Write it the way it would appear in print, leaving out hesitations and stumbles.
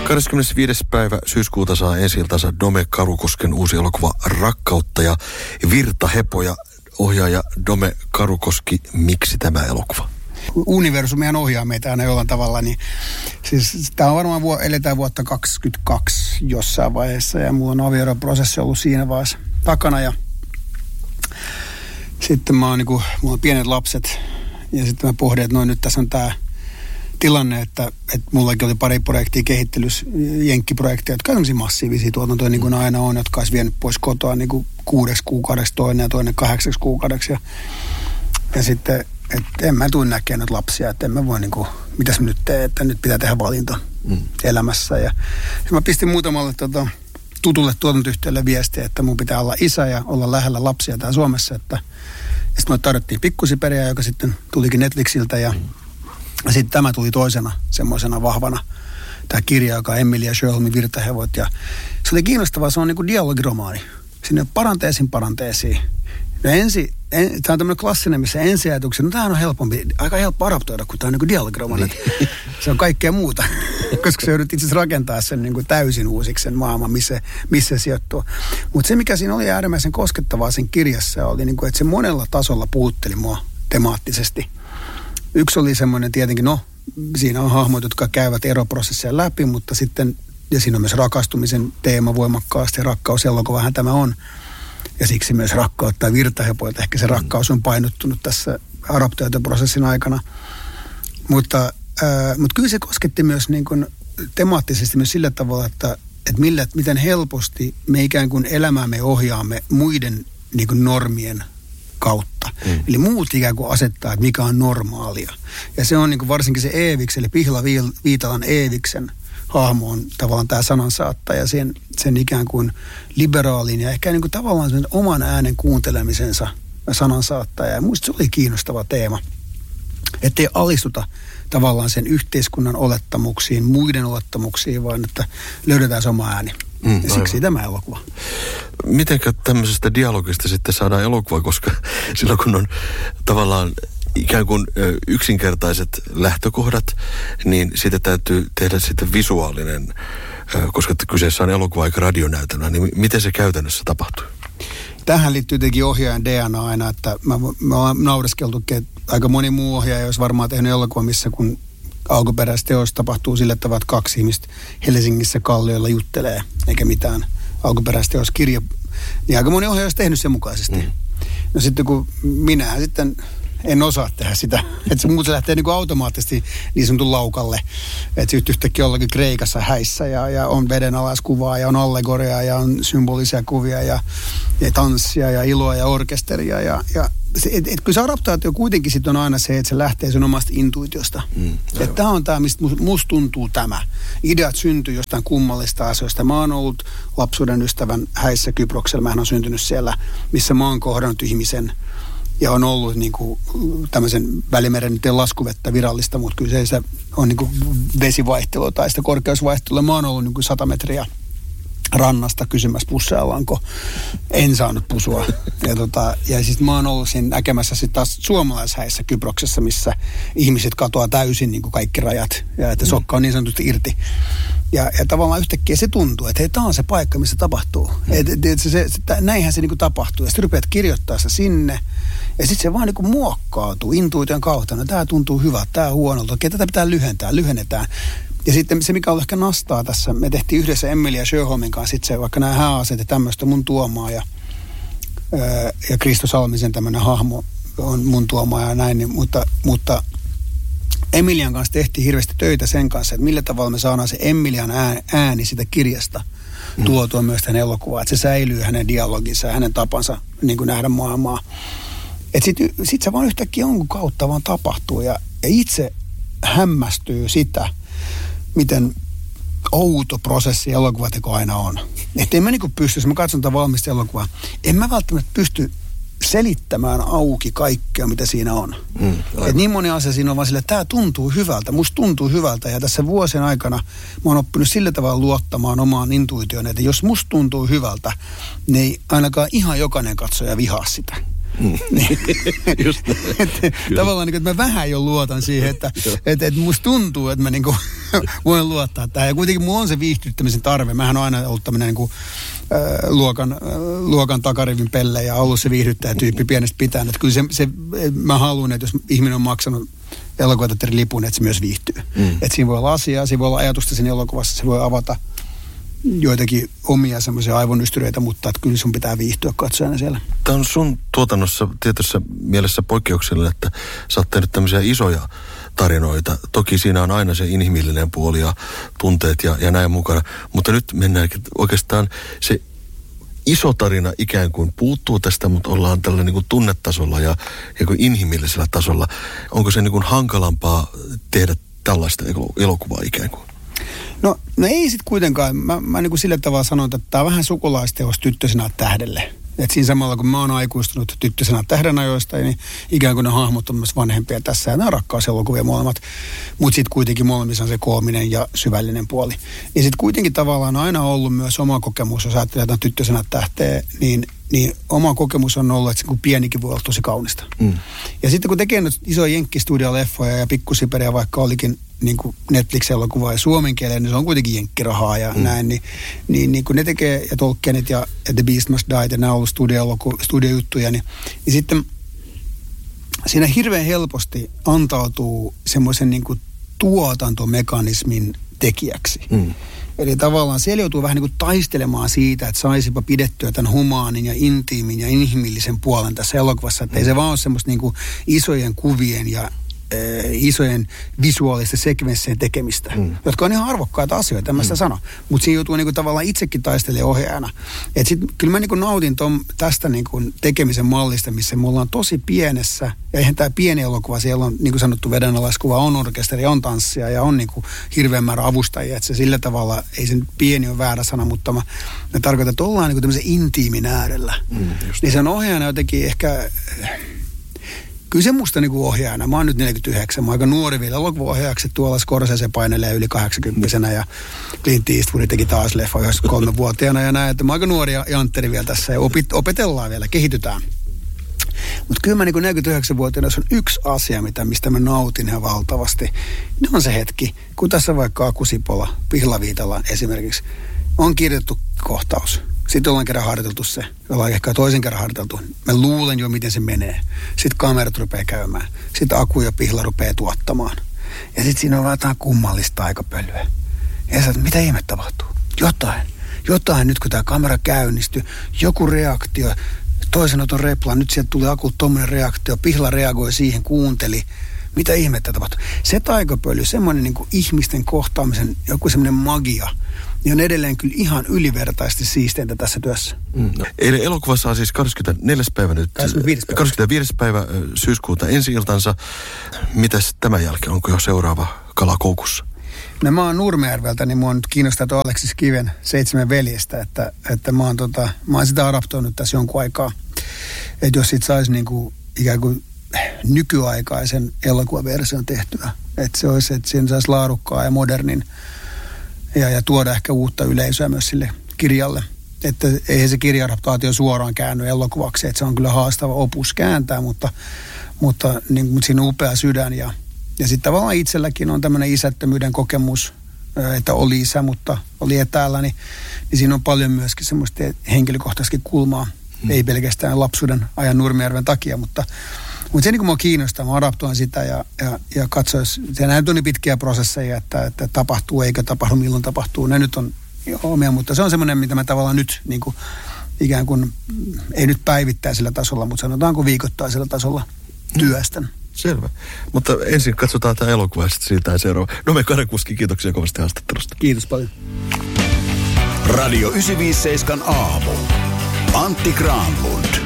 25. päivä syyskuuta saa ensi-iltansa Dome Karukosken uusi elokuva Rakkautta ja virtahepoja. Ohjaaja Dome Karukoski, miksi tämä elokuva? Universumihan ohjaa meitä aina jollain tavalla, niin siis tämä on varmaan eletään vuotta 2022 jossain vaiheessa ja mulla on avioeroprosessi ollut siinä vaiheessa takana ja sitten mulla on pienet lapset ja sitten mä pohdin, että nyt tässä on tämä tilanne, että mullakin oli pari projektia kehittelyssä, jenkkiprojekteja, jotka on tämmöisiä massiivisia tuotantoja, niin kuin aina on, jotka olisi vienyt pois kotoa niin kuin 6 kuukaudeksi toinen ja toinen 8 kuukaudeksi. Ja sitten, että en mä tule näkemään noita lapsia, että en mä voi mitäs mä nyt teen, että nyt pitää tehdä valinta elämässä. Ja mä pistin muutamalle tutulle tuotantoyhtiölle viestiä, että mun pitää olla isä ja olla lähellä lapsia täällä Suomessa. Ja sitten me tarjottiin Pikkusiperiä, joka sitten tulikin Netflixiltä ja sitten tämä tuli toisena semmoisena vahvana, tämä kirja, joka on Emilia Sherholmin Virtahevot. Ja se oli kiinnostavaa, se on niin kuin dialogiromaani. Siinä on paranteesiin. Tämä on tämmöinen klassinen, missä ensiajatukset, tämähän on aika helppo adaptoida, kun tämä on niin kuin dialogiromaani. Se on kaikkea muuta, koska se joudut itse asiassa rakentaa sen niin kuin täysin uusiksi sen maailman, missä se sijoittuu. Mutta se, mikä siinä oli äärimmäisen koskettavaa sen kirjassa, oli, niin kuin, että se monella tasolla puhutteli mua temaattisesti. Yksi oli semmoinen tietenkin, siinä on hahmot, jotka käyvät eroprosessia läpi, mutta sitten, ja siinä on myös rakastumisen teema voimakkaasti, ja rakkauselokuvahan tämä on. Ja siksi myös Rakkautta ja virtahepoilta, ehkä se rakkaus on painottunut tässä adaptointiprosessin aikana. Mutta kyllä se kosketti myös niin kuin temaattisesti myös sillä tavalla, että miten helposti me ikään kuin elämäämme ohjaamme muiden niin kuin normien kautta. Eli muut ikään kuin asettaa, että mikä on normaalia. Ja se on niin kuin varsinkin se Eeviksen, eli Pihla Viitalan Eeviksen hahmo on tavallaan tämä sanansaattaja, sen ikään kuin liberaalin ja ehkä niin kuin tavallaan sen oman äänen kuuntelemisensa sanansaattaja. Ja muista se oli kiinnostava teema, ettei alistuta tavallaan sen yhteiskunnan olettamuksiin, muiden olettamuksiin, vaan että löydetään se oma ääni. Ja siksi tämä elokuva. Mitenkä tämmöisestä dialogista sitten saadaan elokuva, koska silloin kun on tavallaan ikään kuin yksinkertaiset lähtökohdat, niin siitä täytyy tehdä sitten visuaalinen, koska kyseessä on elokuva eikä radionäytelmä, niin miten se käytännössä tapahtuu? Tähän liittyy tietenkin ohjaajan DNA aina, että me ollaan naureskeltukin, että aika moni muu ohjaaja olisi varmaan tehnyt elokuva, missä kun alkuperäisteos tapahtuu sillä tavalla, että 2 ihmistä Helsingissä Kalliolla juttelee, eikä mitään alkuperäisteoskirja. Niin aika moni ohjaaja olisi tehnyt sen mukaisesti. No sitten kun minähän sitten en osaa tehdä sitä, että se muuten lähtee niin kuin automaattisesti niin sanotun laukalle. Että se yhtäkkiä jollakin Kreikassa häissä ja on vedenalaiskuvaa ja on allegoria ja on symbolisia kuvia ja tanssia ja iloa ja orkesteria. Kyllä se adaptaatio kuitenkin sitten on aina se, että se lähtee sen omasta intuitiosta. Että tämä on tämä, mistä musta tuntuu tämä. Ideat syntyy jostain kummallista asioista. Mä oon ollut lapsuuden ystävän häissä Kyproksella. Mähän on syntynyt siellä, missä mä oon kohdannut ihmisen. Ja on ollut niin kuin tämmöisen Välimeren nyt laskuvettä virallista, mutta kyllä se on niin kuin vesivaihtelua tai sitä korkeusvaihtelua. Mä oon ollut niin kuin 100 metriä rannasta kysymässä pusseallaanko. En saanut pusua. Ja siis mä oon ollut siinä näkemässä sitten taas suomalaishäissä Kyproksessa, missä ihmiset katoaa täysin niin kuin kaikki rajat ja että sokka on niin sanotusti irti. Ja tavallaan yhtäkkiä se tuntuu, että hei, tämä on se paikka, missä tapahtuu. Näinhän se niin kuin tapahtuu. Ja sitten rupeat kirjoittaa se sinne. Ja sitten se vaan niin kuin muokkautuu intuition kautta. No tämä tuntuu hyvältä, tämä huonolta. Okei, tätä pitää lyhennetään. Ja sitten se, mikä on ehkä nastaa tässä, me tehtiin yhdessä Emilia Sherholmin kanssa sitten se, vaikka nämä hääaseet ja tämmöistä mun tuomaa ja Kristo Salmisen tämmöinen hahmo on mun tuomaa ja näin, niin, mutta Emilian kanssa tehtiin hirveästi töitä sen kanssa, että millä tavalla me saadaan se Emilian ääni sitä kirjasta tuotua myös tämän elokuvaan, että se säilyy hänen dialoginsa ja hänen tapansa niin kuin nähdä maailmaa. Että sit se vaan yhtäkkiä jonkun kautta vaan tapahtuu ja itse hämmästyy sitä, miten outo prosessi elokuvateko aina on. Että en mä niinku pysty, jos mä katson tätä valmista elokuvaa, en mä välttämättä pysty selittämään auki kaikkea, mitä siinä on. Että niin moni asia siinä on vaan sille, että tämä tuntuu hyvältä, musta tuntuu hyvältä. Ja tässä vuosien aikana mä oon oppinut sillä tavalla luottamaan omaan intuitioon, että jos musta tuntuu hyvältä, niin ei ainakaan ihan jokainen katsoja vihaa sitä. Just tavallaan, että mä vähän jo luotan siihen, että musta tuntuu, että mä niin kuin voin luottaa tähän. Ja kuitenkin mulla on se viihdyttämisen tarve. Mähän on aina ollut tämmöinen niin kuin, luokan takarivin pelle ja ollut se viihdyttäjä-tyyppi pienestä pitäen. Että kyllä mä haluan, että jos ihminen on maksanut elokuvateatterin lipun, että se myös viihtyy. Että siinä voi olla asiaa, siinä voi olla ajatusta siinä elokuvassa, se voi avata joitakin omia semmoisia aivonystyröitä, mutta että kyllä sun pitää viihtyä katsojana siellä. Tämä on sun tuotannossa tietyssä mielessä poikkeuksellinen, että sä oot tehnyt tämmöisiä isoja tarinoita. Toki siinä on aina se inhimillinen puoli ja tunteet ja näin mukana, mutta nyt mennään oikeastaan se iso tarina ikään kuin puuttuu tästä, mutta ollaan tällä niin kuin tunnetasolla ja inhimillisellä tasolla. Onko se niin kuin hankalampaa tehdä tällaista elokuvaa ikään kuin? No ei sit kuitenkaan. Mä niin kuin sillä tavalla sanon, että tämä on vähän sukulaisteos Tyttösenä tähdelle. Että siinä samalla kun mä oon aikuistunut Tyttösenä tähden ajoista, niin ikään kuin ne hahmot on myös vanhempia tässä. Ja nämä on rakkauselokuvia molemmat. Mutta sitten kuitenkin molemmissa on se koominen ja syvällinen puoli. Ja sitten kuitenkin tavallaan on aina ollut myös oma kokemus, jos ajattelee jotain Tyttösenä tähteä, niin oma kokemus on ollut, että se kun pienikin voi olla tosi kaunista. Ja sitten kun tekee nyt isoja jenkkistudio-leffoja ja pikkusiperiä, vaikka olikin niin kuin Netflix-elokuvaa ja suomen kieleen, niin se on kuitenkin jenkkirahaa ja näin. Niin kun ne tekee, ja Tolkienit ja The Beast Must Die, ja nämä on ollut studiojuttuja, niin sitten siinä hirveän helposti antautuu semmoisen niin kuin tuotantomekanismin tekijäksi. Eli tavallaan siellä joutuu vähän niin kuin taistelemaan siitä, että saisipa pidettyä tämän humaanin ja intiimin ja inhimillisen puolen tässä elokuvassa. Että ei se vaan ole semmoista niin kuin isojen kuvien ja isojen visuaalisten sekvenssien tekemistä, jotka on ihan arvokkaita asioita, en mä sitä sano. Mutta siinä joutuu niinku tavallaan itsekin taistelemaan ohjaajana. Et sit, kyllä mä niinku nautin tästä niinku tekemisen mallista, missä me ollaan tosi pienessä, ja eihän tämä pieni elokuva, siellä on niin kuin sanottu vedenalaiskuva, on orkesteri, on tanssia ja on niinku hirveän määrä avustajia, että se sillä tavalla, ei sen pieni ole väärä sana, mutta mä tarkoitan, että ollaan niinku tämmöisen intiimin äärellä. Niin sen ohjaajana jotenkin ehkä... Kyllä se musta niinku ohjaajana. Mä oon nyt 49. Mä oon aika nuori vielä elokuvaohjaajaksi. Tuolla Scorsese painelee yli 80-vuotiaana ja Clint Eastwood teki taas leffa 93-vuotiaana ja näin. Että mä oon aika nuori ja jantteri vielä tässä ja opetellaan vielä, kehitytään. Mutta kyllä mä niinku 49-vuotiaana, jos on yksi asia, mistä mä nautin ihan valtavasti, niin on se hetki, kun tässä vaikka Akusipola, Pihlaviitalla esimerkiksi, on kirjoitettu kohtaus. Sitten ollaan kerran harjoiteltu se. Ollaan ehkä toisen kerran harjoiteltu. Mä luulen jo, miten se menee. Sitten kamerat rupeaa käymään. Sitten Aku ja Pihla rupeaa tuottamaan. Ja sitten siinä on jotain kummallista aikapölyä. Ja sä, mitä ihme tapahtuu? Jotain nyt, kun tämä kamera käynnistyy. Joku reaktio. Toisen oton repla. Nyt sieltä tuli Akulta tommoinen reaktio. Pihla reagoi siihen, kuunteli. Mitä ihmettä tapahtuu? Se taikapöly, semmoinen niin kuin ihmisten kohtaamisen, joku semmoinen magia, niin on edelleen kyllä ihan ylivertaisesti siisteintä tässä työssä. Eli elokuva saa siis 24. päivä nyt. 25. päivä syyskuuta ensi-iltansa. Mitäs tämän jälkeen? Onko jo seuraava kala koukussa? No mä oon Nurmijärveltä, niin mua nyt kiinnostaa tuo Aleksis Kiven 7 veljestä, että mä oon sitä adaptoinut tässä jonkun aikaa. Että jos siitä saisi niinku ikään kuin nykyaikaisen elokuvaversion tehtyä. Että se olisi, että siinä saisi laadukkaa ja modernin ja tuoda ehkä uutta yleisöä myös sille kirjalle. Että eihän se kirja-adaptaatio suoraan käänny elokuvaksi, että se on kyllä haastava opus kääntää, mutta siinä on upea sydän ja sitten tavallaan itselläkin on tämmöinen isättömyyden kokemus, että oli isä, mutta oli etäällä, niin siinä on paljon myöskin semmoista henkilökohtaisesti kulmaa. Ei pelkästään lapsuuden ajan Nurmijärven takia, mutta se niin kuin mua kiinnostaa, mä adaptoin sitä ja katsois, se näyttää niin pitkiä prosesseja, että tapahtuu eikä tapahdu, milloin tapahtuu. Ne nyt on omia, mutta se on semmoinen, mitä mä tavallaan nyt niin kuin, ikään kuin, ei nyt päivittäisellä tasolla, mutta sanotaanko viikoittaisella tasolla työstän. Selvä. Mutta ensin katsotaan tämä elokuva ja sitten siirrytään seuraavaan. Nome Karekuski, kiitoksia kovasti haastattelusta. Kiitos paljon. Radio 957 aamu. Antti Granlund.